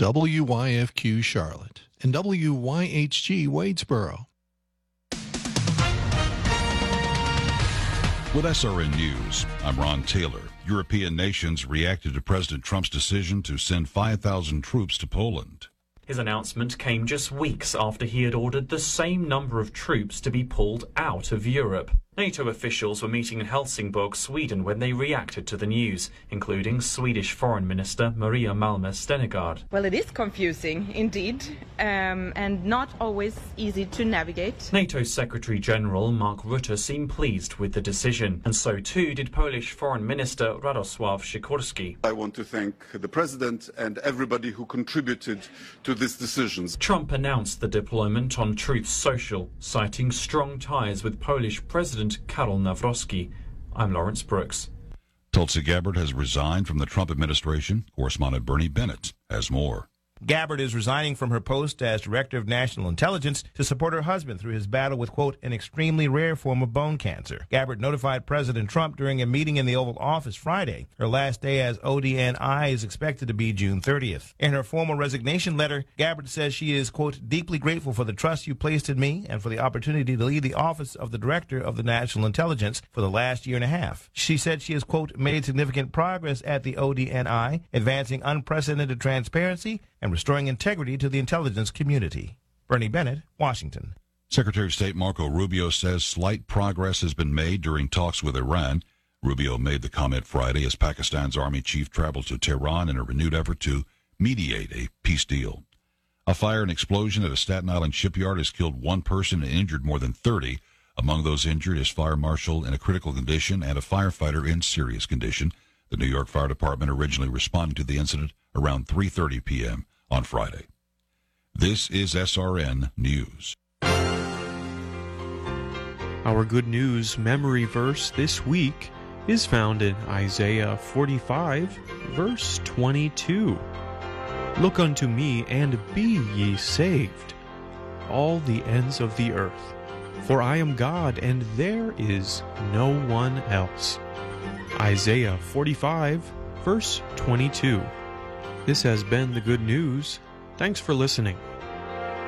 WYFQ Charlotte and WYHG Wadesboro. With SRN News, I'm Ron Taylor. European nations reacted to President Trump's decision to send 5,000 troops to Poland. His announcement came just weeks after he had ordered the same number of troops to be pulled out of Europe. NATO officials were meeting in Helsingborg, Sweden, when they reacted to the news, including Swedish Foreign Minister Maria Malmö Stenergard. Well, it is confusing, indeed, and not always easy to navigate. NATO Secretary General Mark Rutte seemed pleased with the decision, and so too did Polish Foreign Minister Radosław Sikorski. I want to thank the President and everybody who contributed to this decision. Trump announced the deployment on Truth Social, citing strong ties with Polish President Karol Nawrocki. I'm Lawrence Brooks. Tulsi Gabbard has resigned from the Trump administration. Correspondent Bernie Bennett has more. Gabbard is resigning from her post as Director of National Intelligence to support her husband through his battle with, quote, an extremely rare form of bone cancer. Gabbard notified President Trump during a meeting in the Oval Office Friday. Her last day as ODNI is expected to be June 30th. In her formal resignation letter, Gabbard says she is, quote, deeply grateful for the trust you placed in me and for the opportunity to lead the office of the Director of the National Intelligence for the last year and a half. She said she has, quote, made significant progress at the ODNI, advancing unprecedented transparency and restoring integrity to the intelligence community. Bernie Bennett, Washington. Secretary of State Marco Rubio says slight progress has been made during talks with Iran. Rubio made the comment Friday as Pakistan's army chief traveled to Tehran in a renewed effort to mediate a peace deal. A fire and explosion at a Staten Island shipyard has killed one person and injured more than 30. Among those injured is fire marshal in a critical condition and a firefighter in serious condition. The New York Fire Department originally responded to the incident around 3:30 p.m. on Friday. This is SRN News. Our good news memory verse this week is found in Isaiah 45, verse 22. Look unto me and be ye saved, all the ends of the earth, for I am God and there is no one else. Isaiah 45, verse 22. This has been the good news. Thanks for listening.